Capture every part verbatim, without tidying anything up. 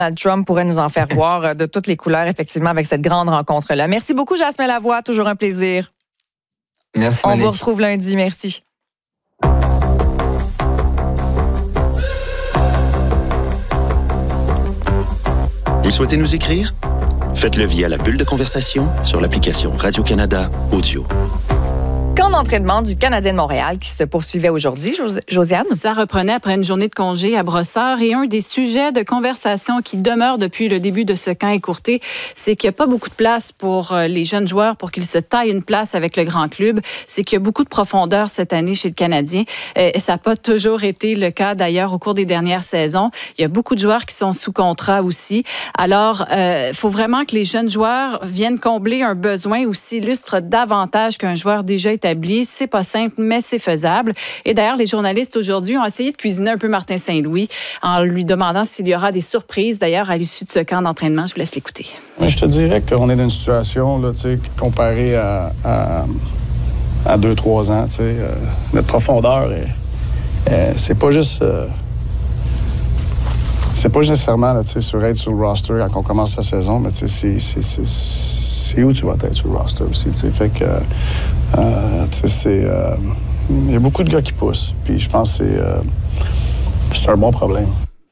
Donald Trump pourrait nous en faire voir de toutes les couleurs, effectivement, avec cette grande rencontre-là. Merci beaucoup, Jasmin Lavoie. Toujours un plaisir. Merci, On Monique. vous retrouve lundi. Merci. Vous souhaitez nous écrire? Faites-le via la bulle de conversation sur l'application Radio-Canada Audio. Camp d'entraînement du Canadien de Montréal qui se poursuivait aujourd'hui, Jos- Josiane. Ça reprenait après une journée de congé à Brossard et un des sujets de conversation qui demeure depuis le début de ce camp écourté, c'est qu'il n'y a pas beaucoup de place pour les jeunes joueurs pour qu'ils se taillent une place avec le grand club. C'est qu'il y a beaucoup de profondeur cette année chez le Canadien. Et ça n'a pas toujours été le cas d'ailleurs au cours des dernières saisons. Il y a beaucoup de joueurs qui sont sous contrat aussi. Alors, il euh, faut vraiment que les jeunes joueurs viennent combler un besoin ou s'illustrent davantage qu'un joueur déjà établi. C'est pas simple, mais c'est faisable. Et d'ailleurs, les journalistes aujourd'hui ont essayé de cuisiner un peu Martin Saint-Louis en lui demandant s'il y aura des surprises d'ailleurs à l'issue de ce camp d'entraînement. Je vous laisse l'écouter. Je te dirais qu'on est dans une situation, là, comparée à, à, à deux, trois ans. Euh, notre profondeur, est, est, c'est pas juste... Euh, c'est pas juste nécessairement là, sur être sur le roster quand on commence la saison, mais c'est, c'est, c'est, c'est où tu vas être sur le roster aussi. Fait que, euh, c'est, euh, y a beaucoup de gars qui poussent. Puis je pense que c'est, euh, c'est un bon problème.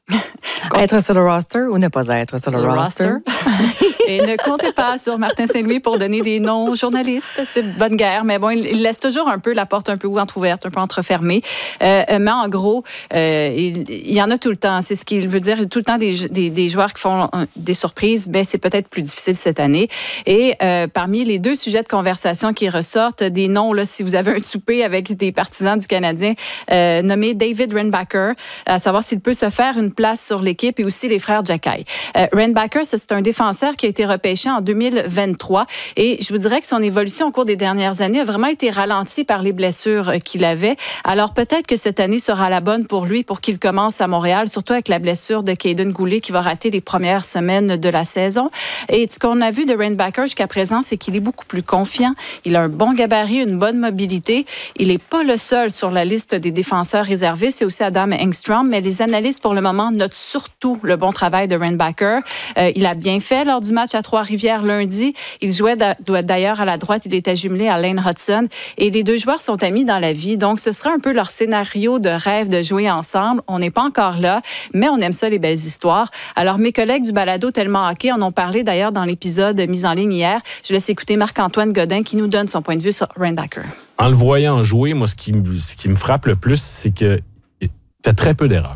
Être sur le roster ou ne pas être sur le, le roster? roster. Et ne comptez pas sur Martin Saint-Louis pour donner des noms aux journalistes. C'est bonne guerre. Mais bon, il laisse toujours un peu la porte un peu entrouverte, un peu entrefermée. Euh, mais en gros, euh, il, il y en a tout le temps. C'est ce qu'il veut dire. Tout le temps des, des, des joueurs qui font des surprises. Ben, c'est peut-être plus difficile cette année. Et euh, parmi les deux sujets de conversation qui ressortent, des noms, là, si vous avez un souper avec des partisans du Canadien, euh, nommé David Reinbacher, à savoir s'il peut se faire une place sur l'équipe et aussi les frères Jackay. Euh, Reinbacher, c'est un défenseur qui a été repêché en deux mille vingt-trois et je vous dirais que son évolution au cours des dernières années a vraiment été ralentie par les blessures qu'il avait. Alors peut-être que cette année sera la bonne pour lui pour qu'il commence à Montréal, surtout avec la blessure de Caden Goulet qui va rater les premières semaines de la saison. Et ce qu'on a vu de Reinbacher jusqu'à présent, c'est qu'il est beaucoup plus confiant. Il a un bon gabarit, une bonne mobilité. Il n'est pas le seul sur la liste des défenseurs réservés. C'est aussi Adam Engstrom, mais les analystes pour le moment notent surtout le bon travail de Reinbacher. Euh, il a bien fait lors du match à Trois-Rivières lundi. Il jouait d'ailleurs à la droite. Il était jumelé à Lane Hudson. Et les deux joueurs sont amis dans la vie. Donc, ce sera un peu leur scénario de rêve de jouer ensemble. On n'est pas encore là, mais on aime ça, les belles histoires. Alors, mes collègues du balado Tellement Hockey en ont parlé d'ailleurs dans l'épisode mis en ligne hier. Je laisse écouter Marc-Antoine Godin qui nous donne son point de vue sur Reinbacher. En le voyant jouer, moi, ce qui, ce qui me frappe le plus, c'est qu'il fait très peu d'erreurs.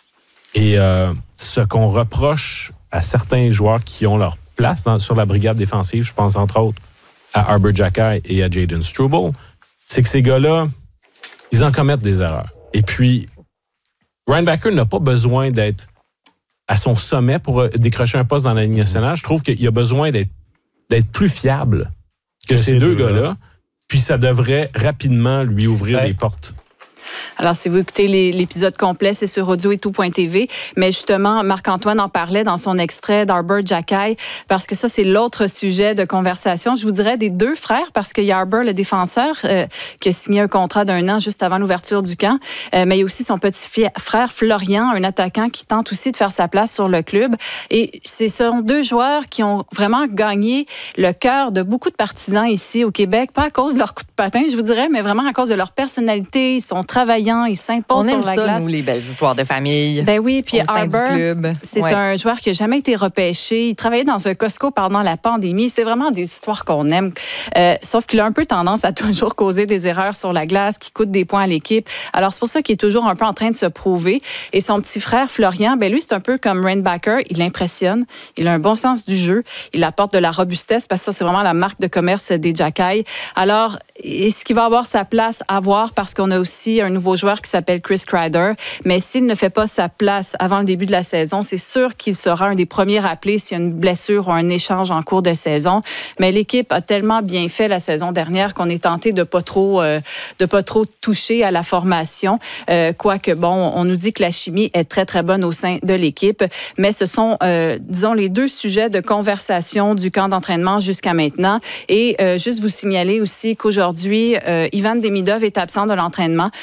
Et euh, ce qu'on reproche à certains joueurs qui ont leur place dans, sur la brigade défensive, je pense entre autres à Arber Xhekaj et à Jayden Struble, c'est que ces gars-là, ils en commettent des erreurs. Et puis, Reinbacher n'a pas besoin d'être à son sommet pour décrocher un poste dans la Ligue nationale. Je trouve qu'il a besoin d'être, d'être plus fiable que ces, ces deux, deux gars-là. Puis ça devrait rapidement lui ouvrir ouais. des portes. Alors, si vous écoutez les, l'épisode complet, c'est sur audio et tout point t v. Mais justement, Marc-Antoine en parlait dans son extrait d'Arber Xhekaj, parce que ça, c'est l'autre sujet de conversation. Je vous dirais des deux frères, parce qu'il y a Arber, le défenseur, euh, qui a signé un contrat d'un an juste avant l'ouverture du camp. Euh, mais il y a aussi son petit frère Florian, un attaquant qui tente aussi de faire sa place sur le club. Et ce sont deux joueurs qui ont vraiment gagné le cœur de beaucoup de partisans ici au Québec, pas à cause de leur coup de patin, je vous dirais, mais vraiment à cause de leur personnalité. Ils sont travaillant, il s'impose sur la ça, glace. Nous, les belles histoires de famille. Ben oui, puis Arber, c'est ouais. un joueur qui n'a jamais été repêché. Il travaillait dans un Costco pendant la pandémie. C'est vraiment des histoires qu'on aime. Euh, sauf qu'il a un peu tendance à toujours causer des erreurs sur la glace qui coûtent des points à l'équipe. Alors, c'est pour ça qu'il est toujours un peu en train de se prouver. Et son petit frère, Florian, ben lui, c'est un peu comme Reinbacher. Il impressionne. Il a un bon sens du jeu. Il apporte de la robustesse parce que ça, c'est vraiment la marque de commerce des Xhekaj. Alors, est-ce qu'il va avoir sa place à voir parce qu'on a aussi un nouveau joueur qui s'appelle Chris Kreider. Mais s'il ne fait pas sa place avant le début de la saison, c'est sûr qu'il sera un des premiers rappelés s'il y a une blessure ou un échange en cours de saison. Mais l'équipe a tellement bien fait la saison dernière qu'on est tenté de pas trop, euh, de pas trop toucher à la formation. Euh, quoique, bon, on nous dit que la chimie est très, très bonne au sein de l'équipe. Mais ce sont, euh, disons, les deux sujets de conversation du camp d'entraînement jusqu'à maintenant. Et euh, juste vous signaler aussi qu'aujourd'hui, euh, Ivan Demidov est absent de l'entraînement. On dit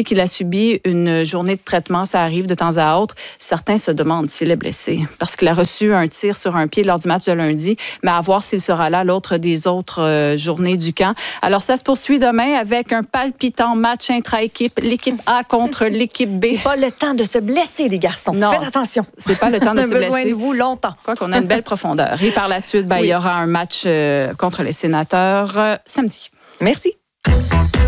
qu'il a subi une journée de traitement. Ça arrive de temps à autre. Certains se demandent s'il est blessé parce qu'il a reçu un tir sur un pied lors du match de lundi, mais à voir s'il sera là l'autre des autres euh, journées du camp. Alors, ça se poursuit demain avec un palpitant match intra-équipe. L'équipe A contre l'équipe B. C'est pas le temps de se blesser, les garçons. Non, faites attention. C'est pas le temps de se blesser. On a besoin de vous longtemps. Quoi qu'on a une belle profondeur. Et par la suite, ben, oui. il y aura un match euh, contre les Sénateurs euh, samedi. Merci.